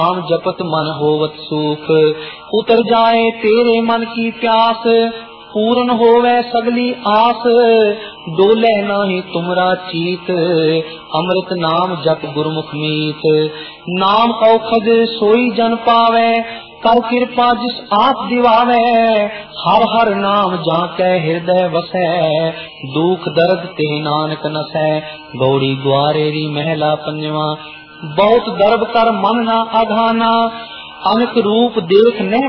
नाम जपत मन होवत सुख, उतर जाए तेरे मन की प्यास, पूर्ण होवे सगली आस, डोले नाही तुमरा चीत, अमृत नाम जप गुरमुख मीत। नाम औखद सोई जन पावे, कर कृपा जिस आप दिवावे, हर हर नाम जाके हृदय वसै, दुख दर्द ते नानक नसै। गौड़ी ग्वारेरी महला पंजवा। बहुत गर्व कर मन ना आघाना, अनक रूप देख न